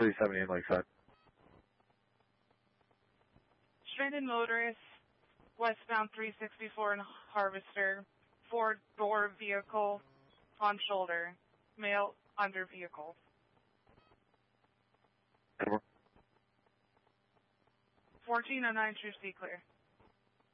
378 Lakeside. Stranded motorist, westbound 364 in Harvester, four-door vehicle on shoulder, male under vehicle. 1409 True C clear.